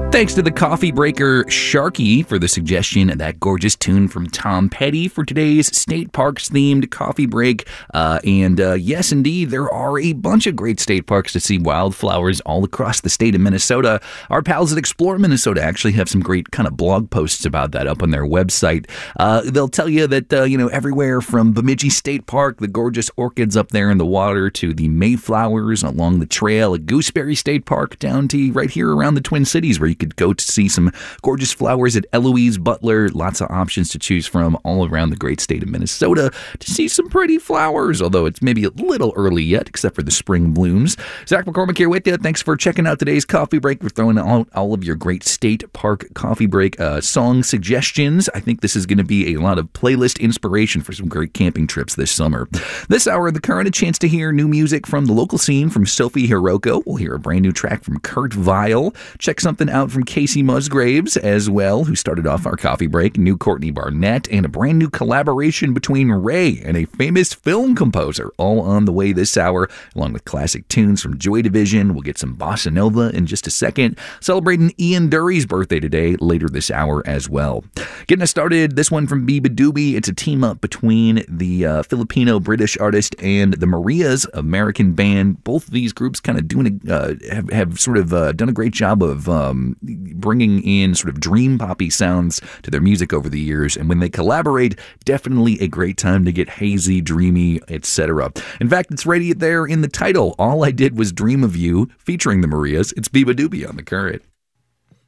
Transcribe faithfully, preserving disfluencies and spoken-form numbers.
Thanks to the coffee breaker Sharky for the suggestion of that gorgeous tune from Tom Petty for today's State Parks themed coffee break. Uh, and uh, yes, indeed, there are a bunch of great state parks to see wildflowers all across the state of Minnesota. Our pals at Explore Minnesota actually have some great kind of blog posts about that up on their website. Uh, they'll tell you that, uh, you know, everywhere from Bemidji State Park, the gorgeous orchids up there in the water, to the Mayflowers along the trail at Gooseberry State Park, down to right here around the Twin Cities where you could go to see some gorgeous flowers at Eloise Butler. Lots of options to choose from all around the great state of Minnesota to see some pretty flowers, although it's maybe a little early yet, except for the spring blooms. Zach McCormick here with you. Thanks for checking out today's coffee break. We're throwing out all of your great state park coffee break uh, song suggestions. I think this is going to be a lot of playlist inspiration for some great camping trips this summer. This hour in the current, a chance to hear new music from the local scene from Sophie Hiroko. We'll hear a brand new track from Kurt Vile. Check something out from Casey Musgraves as well, who started off our coffee break. New Courtney Barnett, and a brand new collaboration between Ray and a famous film composer, all on the way this hour, along with classic tunes from Joy Division. We'll get some bossa nova in just a second. Celebrating Ian Dury's birthday today, later this hour as well. Getting us started, this one from Biba Doobie. It's a team up between the uh, Filipino-British artist and the Marias, American band. Both of these groups kind of doing a, uh, have, have sort of uh, done a great job of um, bringing in sort of dream poppy sounds to their music over the years, and when they collaborate, definitely a great time to get hazy, dreamy, et cetera. In fact, it's right there in the title. All I Did Was Dream of You, featuring the Marias. It's Biba Doobie on The Current.